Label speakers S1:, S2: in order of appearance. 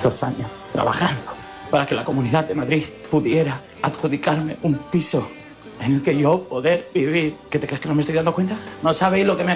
S1: muchos años trabajando para que la Comunidad de Madrid pudiera adjudicarme un piso en el que yo poder vivir. ¿Qué te crees que no me estoy dando cuenta? ¿No sabéis lo que me